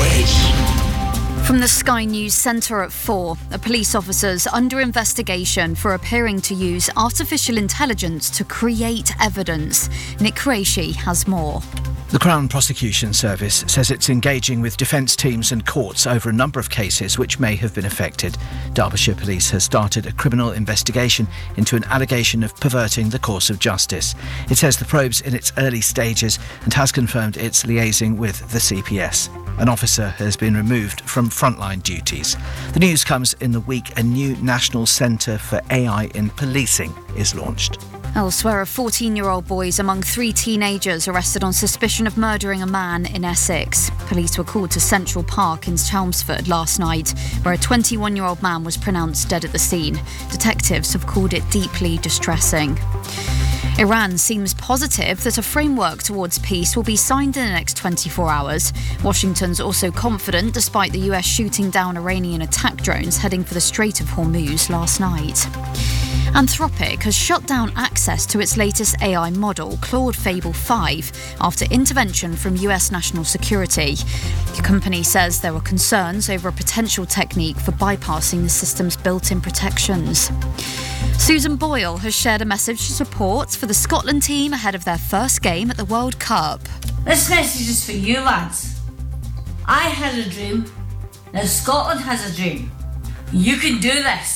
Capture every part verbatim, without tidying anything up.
Switch. From the Sky News Centre at four, a police officer's under investigation for appearing to use artificial intelligence to create evidence. Nick Qureshi has more. The Crown Prosecution Service says it's engaging with defence teams and courts over a number of cases which may have been affected. Derbyshire Police has started a criminal investigation into an allegation of perverting the course of justice. It says the probe's in its early stages and has confirmed it's liaising with the C P S. An officer has been removed from frontline duties. The news comes in the week a new National Centre for A I in Policing is launched. Elsewhere, a fourteen-year-old boy is among three teenagers arrested on suspicion of murdering a man in Essex. Police were called to Central Park in Chelmsford last night, where a twenty-one-year-old man was pronounced dead at the scene. Detectives have called it deeply distressing. Iran seems positive that a framework towards peace will be signed in the next twenty-four hours. Washington's also confident despite the U S shooting down Iranian attack drones heading for the Strait of Hormuz last night. Anthropic has shut down access to its latest A I model, Claude Fable five, after intervention from U S national security. The company says there were concerns over a potential technique for bypassing the system's built-in protections. Susan Boyle has shared a message of support for the Scotland team ahead of their first game at the World Cup. This message is for you lads. I had a dream, now Scotland has a dream. You can do this.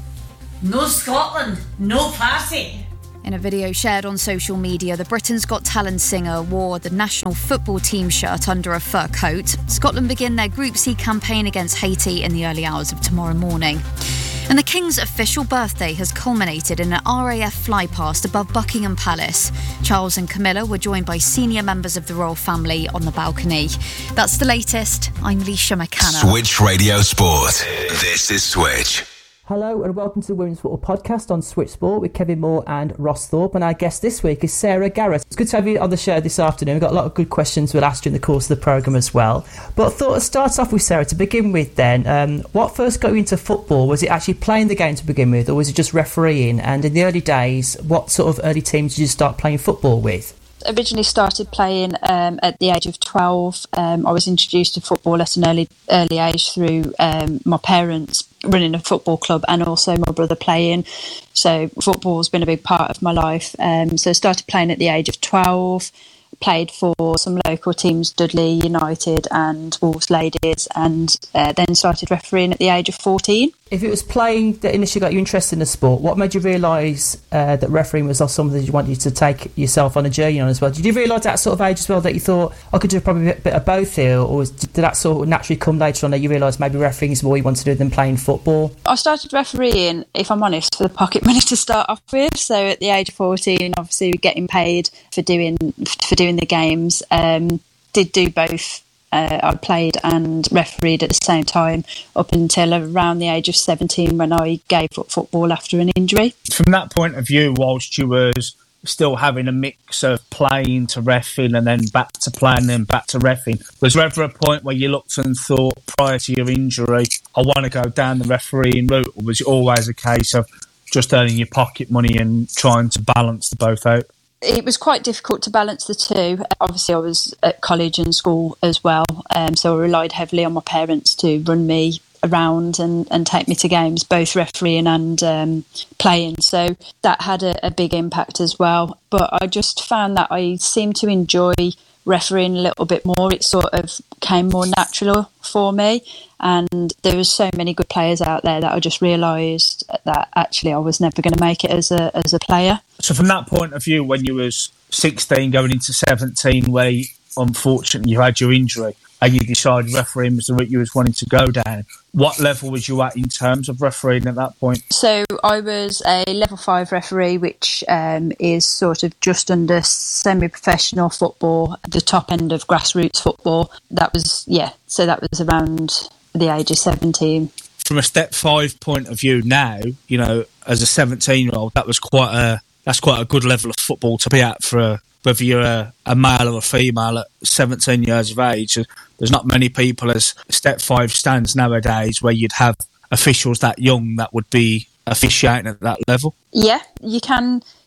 No Scotland, no party. In a video shared on social media, the Britain's Got Talent singer wore the national football team shirt under a fur coat. Scotland begin their Group C campaign against Haiti in the early hours of tomorrow morning. And the King's official birthday has culminated in an R A F flypast above Buckingham Palace. Charles and Camilla were joined by senior members of the royal family on the balcony. That's the latest. I'm Leisha McCann. Switch Radio Sport. This is Switch. Hello and welcome to the Women's Football Podcast on Switch Sport with Kevin Moore and Ross Thorpe, and our guest this week is Sarah Garrett. It's good to have you on the show this afternoon. We've got a lot of good questions we'll ask during the course of the programme as well. But I thought I'd start off with Sarah to begin with then. Um, what first got you into football? Was it actually playing the game to begin with, or was it just refereeing? And in the early days, what sort of early teams did you start playing football with? Originally started playing um, at the age of twelve. Um, I was introduced to football at an early early age through um, my parents running a football club and also my brother playing. So football's been a big part of my life. Um, so I started playing at the age of twelve, played for some local teams, Dudley United and Wolves Ladies, and uh, then started refereeing at the age of fourteen. If it was playing that initially got you interested in the sport, what made you realise uh, that refereeing was something that you wanted to take yourself on a journey on as well? Did you realise that sort of age as well that you thought, I could do probably a bit of both here, or was, did that sort of naturally come later on that you realised maybe refereeing is more you want to do than playing football? I started refereeing, if I'm honest, for the pocket money to start off with. So at the age of fourteen, obviously getting paid for doing for doing the games. Um, did do both. Uh, I played and refereed at the same time up until around the age of seventeen when I gave up football after an injury. From that point of view, whilst you was still having a mix of playing to reffing and then back to playing and then back to reffing, was there ever a point where you looked and thought prior to your injury, I want to go down the refereeing route, or was it always a case of just earning your pocket money and trying to balance the both out? It was quite difficult to balance the two. Obviously, I was at college and school as well, um, so I relied heavily on my parents to run me around and, and take me to games, both refereeing and um, playing. So that had a, a big impact as well. But I just found that I seemed to enjoy refereeing a little bit more. It sort of came more natural for me, and there was so many good players out there that I just realised that actually I was never going to make it as a as a player. So from that point of view, when you was sixteen going into seventeen, where you, unfortunately you had your injury and you decided refereeing was the route you was wanting to go down, what level was you at in terms of refereeing at that point? So I was a level five referee, which um, is sort of just under semi-professional football, the top end of grassroots football. That was, yeah, so that was around the age of seventeen. From a step five point of view now, you know, as a seventeen-year-old, that was quite a that's quite a good level of football to be at for a, whether you're a, a male or a female at seventeen years of age. There's not many people as step five stands nowadays where you'd have officials that young that would be officiating at that level. Yeah, you can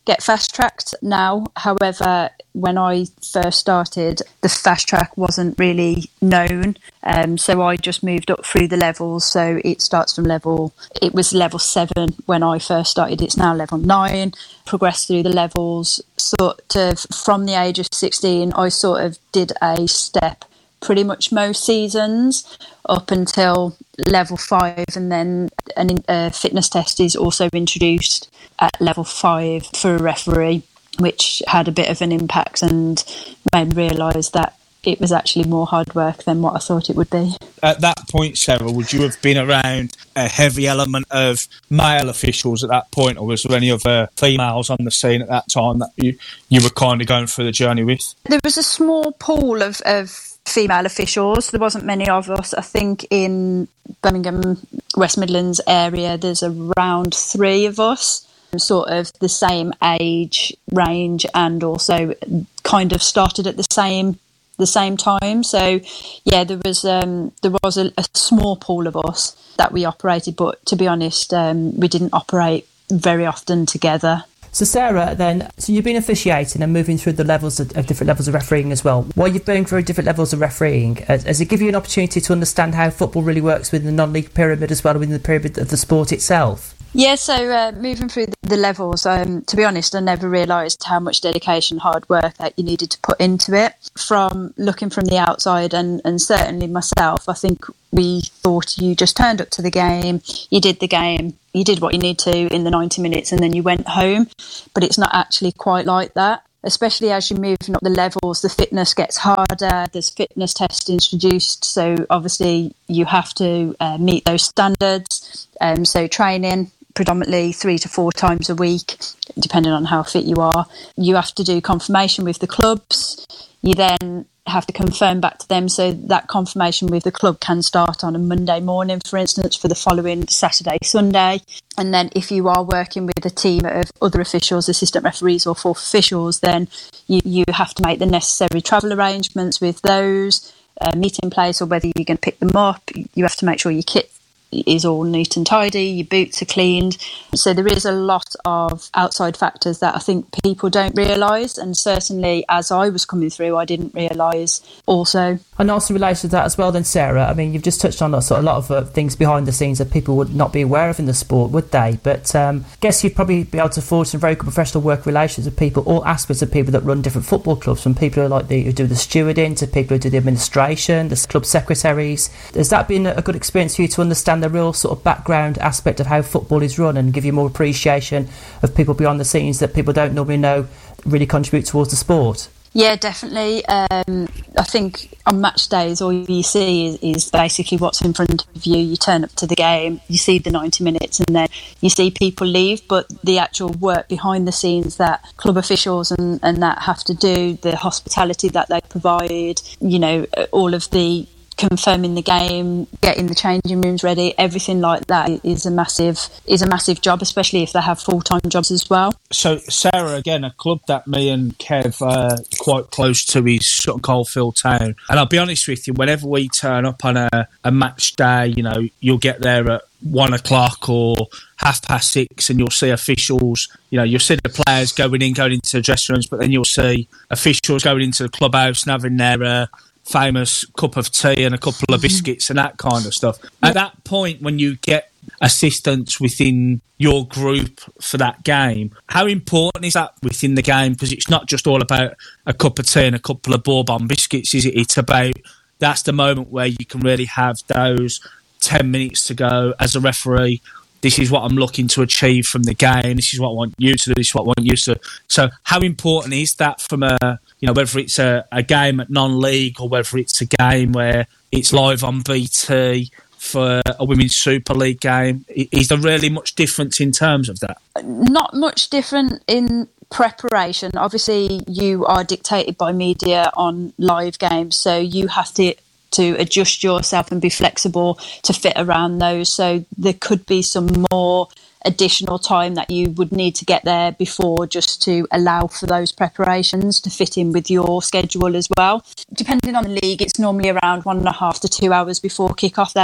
get fast-tracked now. However, when I first started, the fast-track wasn't really known. Um, so I just moved up through the levels. So it starts from level, it was level seven when I first started. It's now level nine. Progressed through the levels. Sort of from the age of sixteen, I sort of did a step pretty much most seasons up until level five, and then a uh, fitness test is also introduced at level five for a referee, which had a bit of an impact and made me realise that it was actually more hard work than what I thought it would be. At that point, Sarah, would you have been around a heavy element of male officials at that point, or was there any other females on the scene at that time that you, you were kind of going through the journey with? There was a small pool of, of female officials. There wasn't many of us. I think in Birmingham, West Midlands area, there's around three of us, sort of the same age range, and also kind of started at the same the same time. So yeah, there was um there was a, a small pool of us that we operated, but to be honest, um we didn't operate very often together. So Sarah, then, so you've been officiating and moving through the levels of, of different levels of refereeing as well. While you've been through different levels of refereeing, has, has it given you an opportunity to understand how football really works within the non-league pyramid as well, within the pyramid of the sport itself? Yeah, so uh, moving through the, the levels, um, to be honest, I never realised how much dedication, hard work that you needed to put into it. From looking from the outside, and, and certainly myself, I think we thought you just turned up to the game, you did the game, you did what you need to in the ninety minutes, and then you went home. But it's not actually quite like that. Especially as you're moving up the levels, the fitness gets harder, there's fitness tests introduced, so obviously you have to uh, meet those standards. Um, so training predominantly three to four times a week, depending on how fit you are. You have to do confirmation with the clubs. You then have to confirm back to them, so that confirmation with the club can start on a Monday morning, for instance, for the following Saturday, Sunday. And then if you are working with a team of other officials, assistant referees or fourth officials, then you, you have to make the necessary travel arrangements with those, uh, meeting place, or whether you're going to pick them up. You have to make sure your kit is all neat and tidy, your boots are cleaned. So there is a lot of outside factors that I think people don't realise, and certainly as I was coming through I didn't realise also. And also in relation to that as well then, Sarah, I mean, you've just touched on a, sort of a lot of uh, things behind the scenes that people would not be aware of in the sport, would they? But um, I guess you'd probably be able to forge some very good professional work relations with people, all aspects of people that run different football clubs, from people who, like the, who do the stewarding to people who do the administration, the club secretaries. Has that been a good experience for you to understand the real sort of background aspect of how football is run, and give you more appreciation of people behind the scenes that people don't normally know really contribute towards the sport? Yeah, definitely. Um, I think on match days, all you see is, is basically what's in front of you. You turn up to the game, you see the ninety minutes, and then you see people leave. But the actual work behind the scenes that club officials and, and that have to do, the hospitality that they provide, you know, all of the confirming the game, getting the changing rooms ready, everything like that is a massive is a massive job, especially if they have full-time jobs as well. So Sarah, again, a club that me and Kev are quite close to is Sutton Coldfield Town, and I'll be honest with you, whenever we turn up on a, a match day, you know, you'll get there at one o'clock or half past six, and you'll see officials, you know, you'll see the players going in, going into the dressing rooms, but then you'll see officials going into the clubhouse and having their uh, famous cup of tea and a couple of biscuits and that kind of stuff. At that point, when you get assistance within your group for that game, how important is that within the game? Because it's not just all about a cup of tea and a couple of bourbon biscuits, is it? It's about, that's the moment where you can really have those ten minutes to go as a referee. This is what I'm looking to achieve from the game. This is what I want you to do. This is what I want you to do. So how important is that from a, you know, whether it's a, a game at non-league or whether it's a game where it's live on B T for a Women's Super League game? Is there really much difference in terms of that? Not much different in preparation. Obviously, you are dictated by media on live games, so you have to to adjust yourself and be flexible to fit around those. So there could be some more additional time that you would need to get there before, just to allow for those preparations to fit in with your schedule as well. Depending on the league, it's normally around one and a half to two hours before kick-off that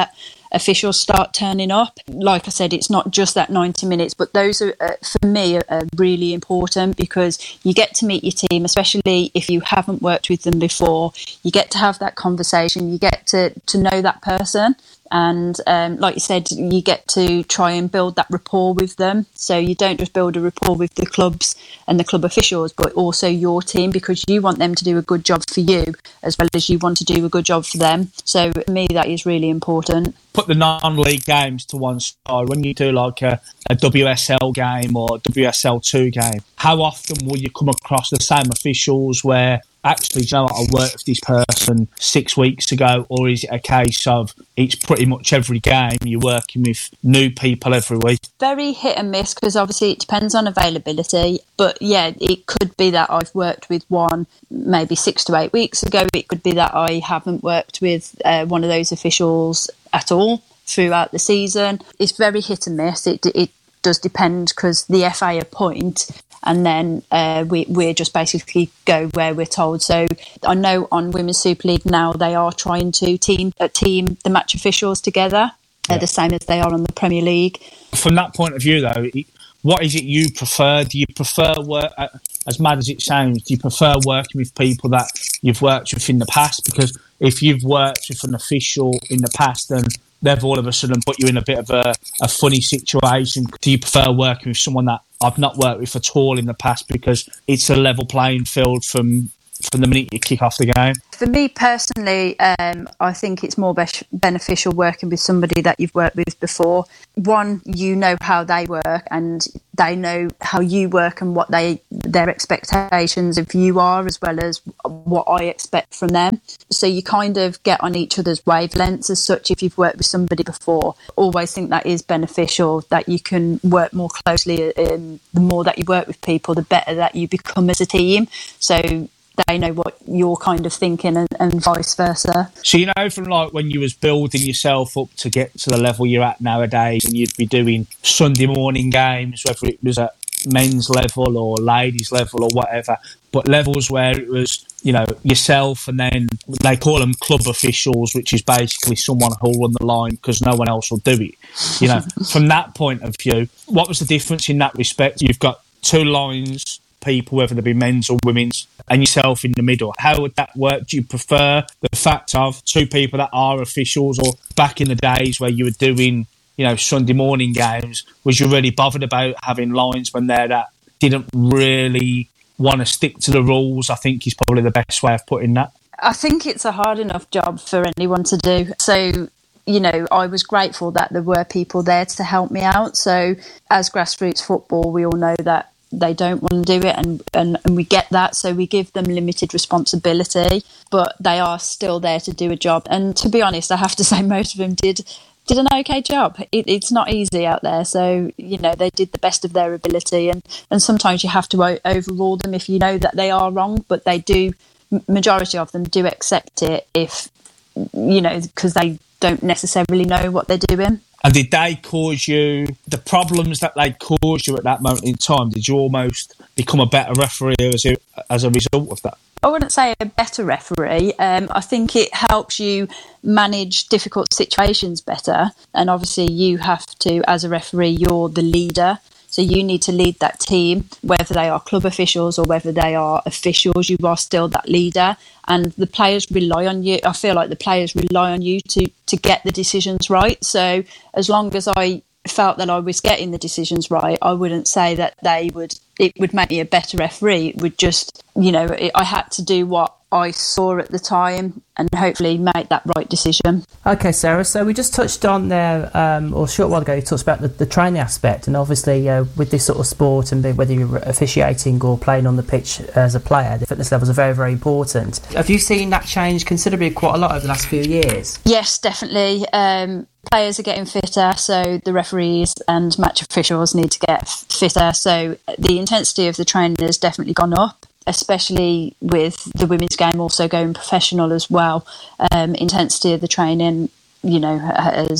officials start turning up. Like I said, it's not just that ninety minutes, but those are, uh, for me, are, are really important because you get to meet your team, especially if you haven't worked with them before. You get to have that conversation, you get to, to know that person. And um, like you said, you get to try and build that rapport with them. So you don't just build a rapport with the clubs and the club officials, but also your team, because you want them to do a good job for you as well as you want to do a good job for them. So for me, that is really important. Put the non-league games to one side. When you do like a, a W S L game or a W S L two game, how often will you come across the same officials where, actually, do you know what, I worked with this person six weeks ago? Or is it a case of it's pretty much every game you're working with new people every week? Very hit and miss, because obviously it depends on availability. But yeah, it could be that I've worked with one maybe six to eight weeks ago. It could be that I haven't worked with uh, one of those officials at all throughout the season. It's very hit and miss. It, it does depend, because the F A appoint, and then uh, we, we're just basically go where we're told. So I know on Women's Super League now they are trying to team uh, team the match officials together, yeah. uh, the same as they are on the Premier League. From that point of view, though, what is it you prefer? Do you prefer work, uh, as mad as it sounds, do you prefer working with people that you've worked with in the past? Because if you've worked with an official in the past, then they've all of a sudden put you in a bit of a, a funny situation. Do you prefer working with someone that I've not worked with at all in the past, because it's a level playing field from from the minute you kick off the game? For me personally, um, I think it's more be- beneficial working with somebody that you've worked with before. One, you know how they work and they know how you work and what they their expectations of you are, as well as what I expect from them. So you kind of get on each other's wavelengths as such if you've worked with somebody before. Always think that is beneficial, that you can work more closely. And the more that you work with people, the better that you become as a team. So they know what you're kind of thinking, and, and vice versa. So, you know, from like when you was building yourself up to get to the level you're at nowadays, and you'd be doing Sunday morning games, whether it was at men's level or ladies level or whatever, but levels where it was, you know, yourself, and then they call them club officials, which is basically someone who'll run the line because no one else will do it. You know, from that point of view, what was the difference in that respect? You've got two lines, people, whether they be men's or women's, and yourself in the middle. How would that work? Do you prefer the fact of two people that are officials, or back in the days where you were doing, you know, Sunday morning games, was you really bothered about having lines when they're that didn't really want to stick to the rules? I think is probably the best way of putting that. I think it's a hard enough job for anyone to do. So, you know, I was grateful that there were people there to help me out. So as grassroots football, we all know that they don't want to do it, and, and, and we get that, so we give them limited responsibility, but they are still there to do a job. And to be honest, I have to say most of them did did an okay job. It, it's not easy out there, so, you know, they did the best of their ability, and, and sometimes you have to o- overrule them if you know that they are wrong, but they do, majority of them do accept it if, you know, because they don't necessarily know what they're doing. And did they cause you, the problems that they caused you at that moment in time, did you almost become a better referee as a, as a result of that? I wouldn't say a better referee. Um, I think it helps you manage difficult situations better. And obviously you have to, as a referee, you're the leader. So you need to lead that team, whether they are club officials or whether they are officials, you are still that leader. And the players rely on you. I feel like the players rely on you to, to get the decisions right. So as long as I felt that I was getting the decisions right, I wouldn't say that they would, it would make me a better referee. It would just, you know, it, I had to do what I saw at the time and hopefully make that right decision. Okay, Sarah, so we just touched on there, um, or a short while ago, you talked about the, the training aspect, and obviously uh, with this sort of sport, and whether you're officiating or playing on the pitch as a player, the fitness levels are very, very important. Have you seen that change considerably quite a lot over the last few years? Yes, definitely. Um, players are getting fitter, so the referees and match officials need to get fitter, so the intensity of the training has definitely gone up, especially with the women's game also going professional as well. Um, intensity of the training, you know, has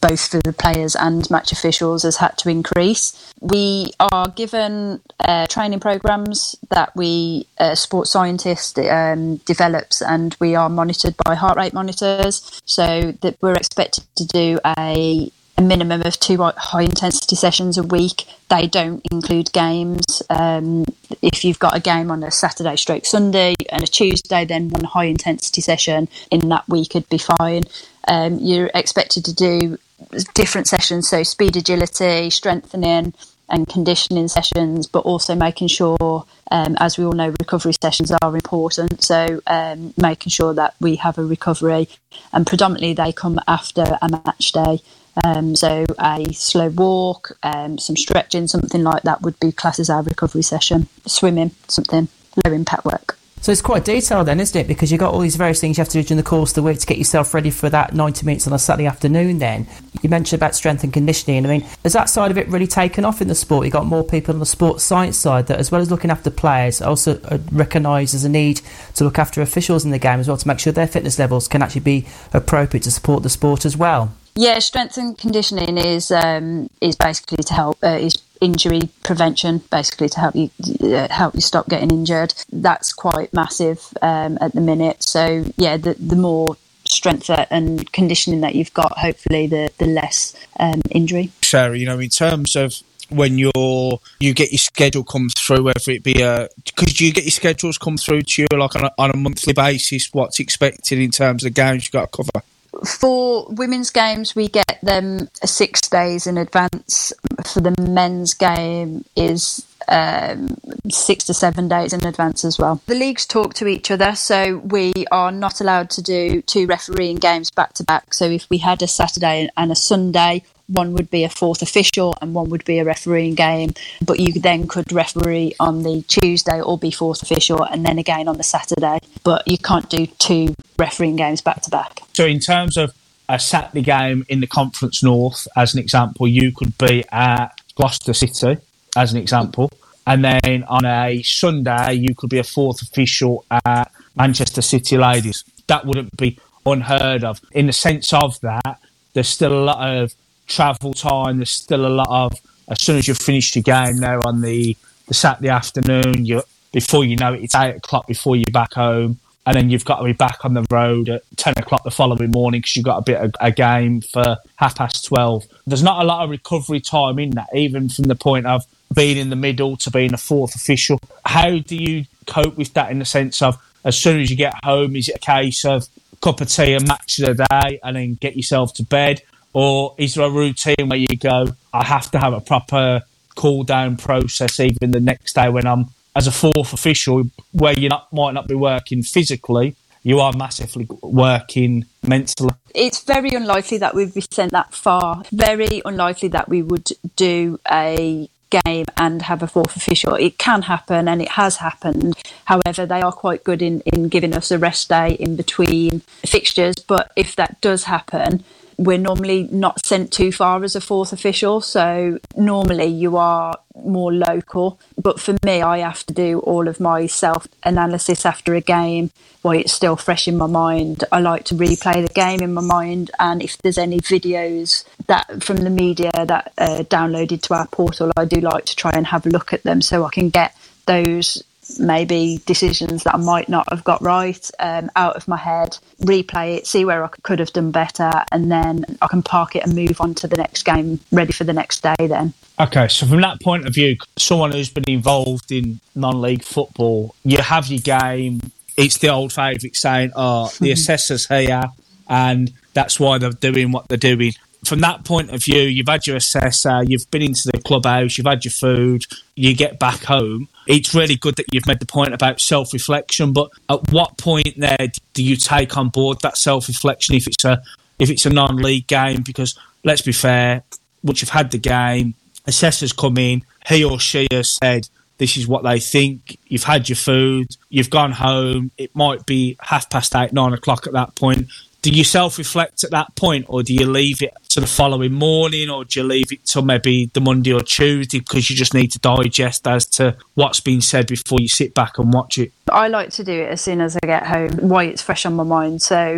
both for the players and match officials, has had to increase. We are given uh, training programs that we, uh, sports scientist um, develops, and we are monitored by heart rate monitors, so that we're expected to do a a minimum of two high intensity sessions a week. They don't include games. Um, if you've got a game on a Saturday stroke Sunday and a Tuesday, then one high intensity session in that week would be fine. Um, you're expected to do different sessions, so speed, agility, strengthening and conditioning sessions, but also making sure, um, as we all know, recovery sessions are important. So um, making sure that we have a recovery, and predominantly they come after a match day. Um, so a slow walk, um, some stretching, something like that would be classed as our recovery session. Swimming, something low impact work. So it's quite detailed then, isn't it? Because you've got all these various things you have to do during the course of the week to get yourself ready for that ninety minutes on a Saturday afternoon then. You mentioned about strength and conditioning. I mean, has that side of it really taken off in the sport? You've got more people on the sports science side that, as well as looking after players, also recognise there's a need to look after officials in the game as well, to make sure their fitness levels can actually be appropriate to support the sport as well. Yeah, strength and conditioning is um, is basically to help uh, is injury prevention, basically to help you uh, help you stop getting injured. That's quite massive um, at the minute. So yeah, the the more strength and conditioning that you've got, hopefully the the less um, injury. Sarah, you know, in terms of when you're you get your schedule come through, whether it be a because you get your schedules come through to you like on a, on a monthly basis, what's expected in terms of the games you've got to cover? For women's games, we get them six days in advance. For the men's game is um, six to seven days in advance as well. The leagues talk to each other, so we are not allowed to do two refereeing games back to back. So if we had a Saturday and a Sunday, one would be a fourth official and one would be a refereeing game, but you then could referee on the Tuesday or be fourth official and then again on the Saturday, but you can't do two refereeing games back to back. So in terms of a Saturday game in the Conference North, as an example, you could be at Gloucester City, as an example, and then on a Sunday you could be a fourth official at Manchester City Ladies. That wouldn't be unheard of. In the sense of that, there's still a lot of travel time, there's still a lot of, as soon as you've finished your game there on the, the Saturday afternoon, you before you know it, it's eight o'clock before you're back home, and then you've got to be back on the road at ten o'clock the following morning because you've got a bit of a game for half past twelve. There's not a lot of recovery time in that, even from the point of being in the middle to being a fourth official. How do you cope with that in the sense of, as soon as you get home, is it a case of a cup of tea and match of the day and then get yourself to bed? Or is there a routine where you go, I have to have a proper cool-down process even the next day when I'm, as a fourth official, where you not, might not be working physically, you are massively working mentally? It's very unlikely that we'd be sent that far. Very unlikely that we would do a game and have a fourth official. It can happen and it has happened. However, they are quite good in, in giving us a rest day in between fixtures. But if that does happen, we're normally not sent too far as a fourth official, so normally you are more local. But for me, I have to do all of my self-analysis after a game while it's still fresh in my mind. I like to replay the game in my mind, and if there's any videos that from the media that are downloaded to our portal, I do like to try and have a look at them so I can get those maybe decisions that I might not have got right um, out of my head, replay it, see where I could have done better, and then I can park it and move on to the next game, ready for the next day then. Okay, so from that point of view, someone who's been involved in non-league football, you have your game, it's the old favourite saying, oh, the assessor's here, and that's why they're doing what they're doing. From that point of view, you've had your assessor, you've been into the clubhouse, you've had your food, you get back home. It's really good that you've made the point about self-reflection, but at what point there do you take on board that self-reflection if it's a if it's a non-league game? Because let's be fair, once you've had the game, assessors come in, he or she has said this is what they think, you've had your food, you've gone home, it might be half past eight, nine o'clock at that point. Do you self-reflect at that point, or do you leave it to the following morning, or do you leave it till maybe the Monday or Tuesday because you just need to digest as to what's been said before you sit back and watch it? I like to do it as soon as I get home, while it's fresh on my mind. So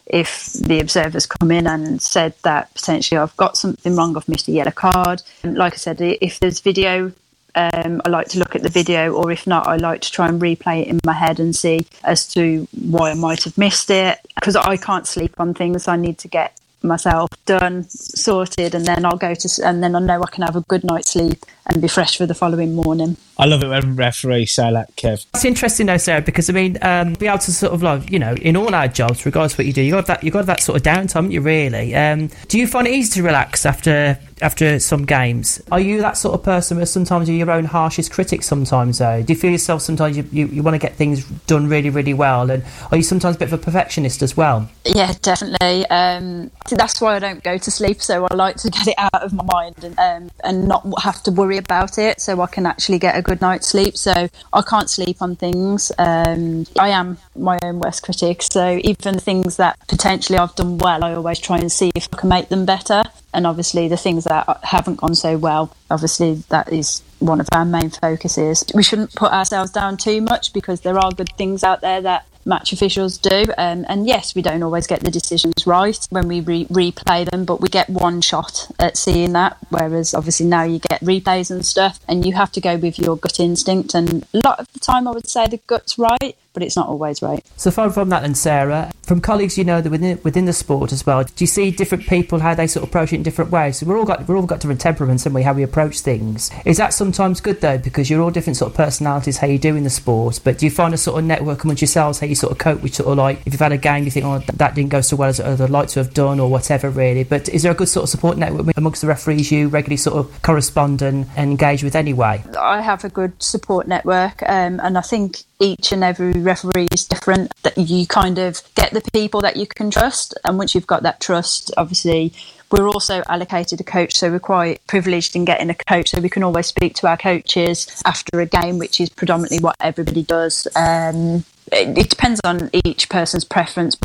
if the observers come in and said that potentially I've got something wrong, I've missed a yellow card. And like I said, if there's video, um, I like to look at the video, or if not, I like to try and replay it in my head and see as to why I might have missed it, because I can't sleep on things. I need to get myself done, sorted, and then I'll go to, and then I know I can have a good night's sleep and be fresh for the following morning. I love it when referees say that, Kev. It's interesting though, Sarah, because I mean, um, be able to sort of like, you know, in all our jobs, regardless of what you do, you got that, you got that sort of downtime, haven't you? Really? Um, do you find it easy to relax after after some games? Are you that sort of person where sometimes you're your own harshest critic? Sometimes though, do you feel yourself sometimes you, you, you want to get things done really, really well, and are you sometimes a bit of a perfectionist as well? Yeah, definitely. Um, that's why I don't go to sleep. So I like to get it out of my mind and um, and not have to worry about it, so I can actually get a good night's sleep. So I can't sleep on things. Um, I am my own worst critic. So even the things that potentially I've done well, I always try and see if I can make them better. And obviously the things that haven't gone so well, obviously that is one of our main focuses. We shouldn't put ourselves down too much, because there are good things out there that match officials do, um, and yes, we don't always get the decisions right when we re- replay them, but we get one shot at seeing that, whereas obviously now you get replays and stuff and you have to go with your gut instinct, and a lot of the time I would say the gut's right, but it's not always right. So far from that then, Sarah, from colleagues you know that within within the sport as well, do you see different people, how they sort of approach it in different ways? So we're all got we're all got different temperaments, haven't we, how we approach things. Is that sometimes good though, because you're all different sort of personalities, how you do in the sport, but do you find a sort of network amongst yourselves, how you sort of cope with sort of like, if you've had a game you think, oh, that didn't go so well as I'd like to have done, or whatever really, but is there a good sort of support network amongst the referees you regularly sort of correspond and, and engage with anyway? I have a good support network, um, and I think each and every referee is different, that you kind of get the people that you can trust, and once you've got that trust, obviously we're also allocated a coach, so we're quite privileged in getting a coach, so we can always speak to our coaches after a game, which is predominantly what everybody does. Um, it, it depends on each person's preference,